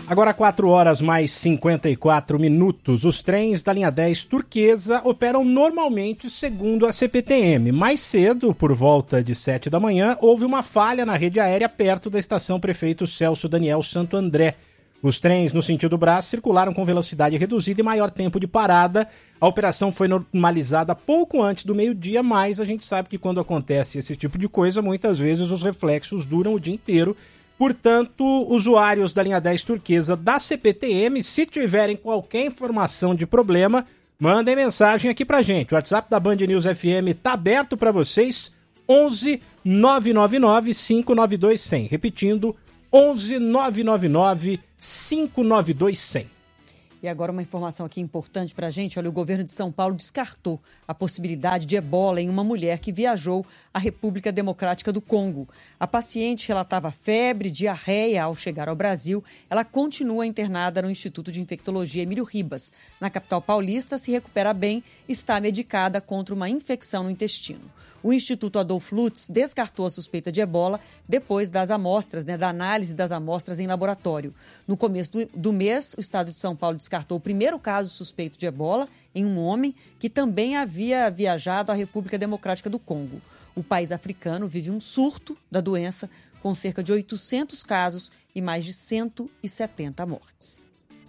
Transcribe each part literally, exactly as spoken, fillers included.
Agora quatro horas mais cinquenta e quatro minutos. Os trens da linha dez turquesa operam normalmente segundo a C P T M. Mais cedo, por volta de sete da manhã, houve uma falha na rede aérea perto da estação Prefeito Celso Daniel Santo André. Os trens no sentido Brás circularam com velocidade reduzida e maior tempo de parada. A operação foi normalizada pouco antes do meio-dia, mas a gente sabe que quando acontece esse tipo de coisa, muitas vezes os reflexos duram o dia inteiro. Portanto, usuários da linha dez turquesa da C P T M, se tiverem qualquer informação de problema, mandem mensagem aqui pra gente. O WhatsApp da Band News F M tá aberto para vocês, onze nove nove nove cinco nove dois zero zero. Repetindo, onze nove nove nove cinco nove dois zero zero. E agora uma informação aqui importante para a gente. Olha, o governo de São Paulo descartou a possibilidade de ebola em uma mulher que viajou à República Democrática do Congo. A paciente relatava febre, diarreia ao chegar ao Brasil. Ela continua internada no Instituto de Infectologia Emílio Ribas. Na capital paulista, se recupera bem e está medicada contra uma infecção no intestino. O Instituto Adolfo Lutz descartou a suspeita de ebola depois das amostras, né, da análise das amostras em laboratório. No começo do, do mês, o estado de São Paulo descartou o primeiro caso suspeito de ebola em um homem que também havia viajado à República Democrática do Congo. O país africano vive um surto da doença, com cerca de oitocentos casos e mais de cento e setenta mortes.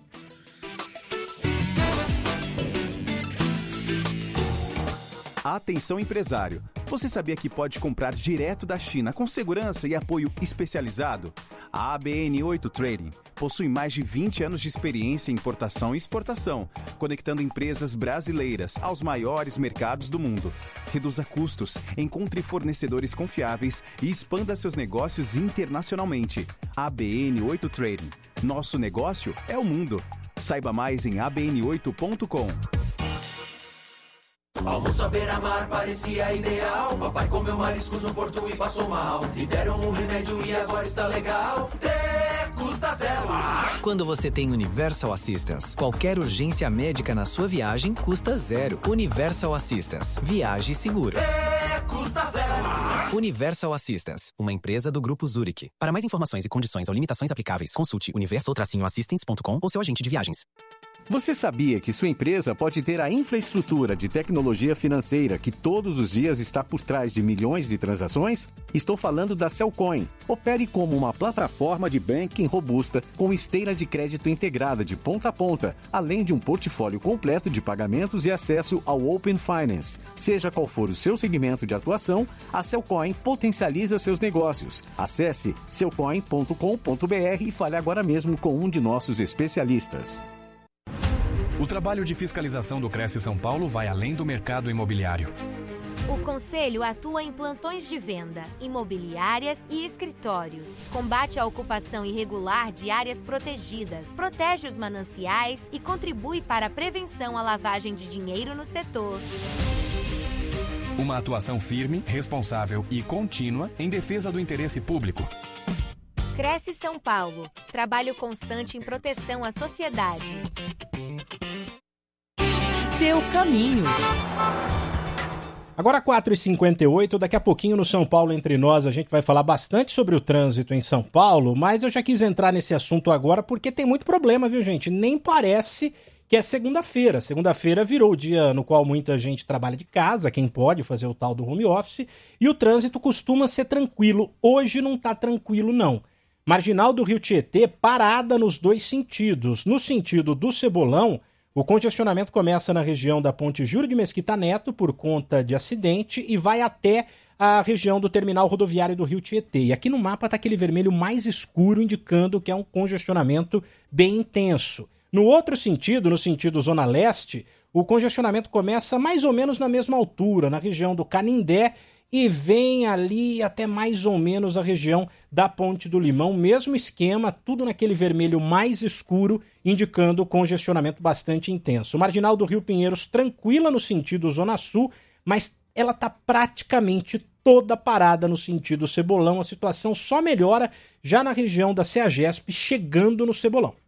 Atenção, empresário! Você sabia que pode comprar direto da China com segurança e apoio especializado? A A B N oito Trading possui mais de vinte anos de experiência em importação e exportação, conectando empresas brasileiras aos maiores mercados do mundo. Reduza custos, encontre fornecedores confiáveis e expanda seus negócios internacionalmente. A B N oito Trading. Nosso negócio é o mundo. Saiba mais em a b n oito ponto com. Almoço à beira-mar parecia ideal. Papai comeu mariscos no porto e passou mal. Lhe deram um remédio e agora está legal. Até custa zero. Quando você tem Universal Assistance, qualquer urgência médica na sua viagem custa zero. Universal Assistance. Viaje seguro. Até custa zero. Universal Assistance, uma empresa do Grupo Zurich. Para mais informações e condições ou limitações aplicáveis, consulte universal assistance ponto com ou seu agente de viagens. Você sabia que sua empresa pode ter a infraestrutura de tecnologia financeira que todos os dias está por trás de milhões de transações? Estou falando da Cellcoin. Opere como uma plataforma de banking robusta com esteira de crédito integrada de ponta a ponta, além de um portfólio completo de pagamentos e acesso ao Open Finance. Seja qual for o seu segmento de atuação, a Cellcoin potencializa seus negócios. Acesse cellcoin ponto com ponto b r e fale agora mesmo com um de nossos especialistas. O trabalho de fiscalização do Cresce São Paulo vai além do mercado imobiliário. O Conselho atua em plantões de venda, imobiliárias e escritórios. Combate a ocupação irregular de áreas protegidas, protege os mananciais e contribui para a prevenção à lavagem de dinheiro no setor. Uma atuação firme, responsável e contínua em defesa do interesse público. Cresce São Paulo. Trabalho constante em proteção à sociedade. Seu caminho. Agora quatro e cinquenta e oito, daqui a pouquinho no São Paulo Entre Nós a gente vai falar bastante sobre o trânsito em São Paulo, mas eu já quis entrar nesse assunto agora porque tem muito problema, viu, gente? Nem parece que é segunda-feira. Segunda-feira virou o dia no qual muita gente trabalha de casa, quem pode fazer o tal do home office, e o trânsito costuma ser tranquilo. Hoje não tá tranquilo, não. Marginal do Rio Tietê parada nos dois sentidos. No sentido do Cebolão, o congestionamento começa na região da Ponte Júlio de Mesquita Neto por conta de acidente e vai até a região do terminal rodoviário do Rio Tietê. E aqui no mapa está aquele vermelho mais escuro, indicando que é um congestionamento bem intenso. No outro sentido, no sentido Zona Leste, o congestionamento começa mais ou menos na mesma altura, na região do Canindé, e vem ali até mais ou menos a região da Ponte do Limão, mesmo esquema, tudo naquele vermelho mais escuro, indicando congestionamento bastante intenso. Marginal do Rio Pinheiros tranquila no sentido Zona Sul, mas ela está praticamente toda parada no sentido Cebolão. A situação só melhora já na região da CEAGESP, chegando no Cebolão.